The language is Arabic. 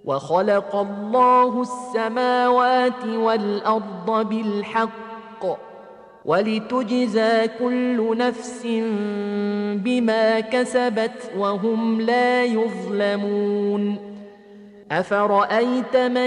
وخلق الله السماوات والأرض بالحق ولتجزى كل نفس بما كسبت وهم لا يظلمون. أفرأيت من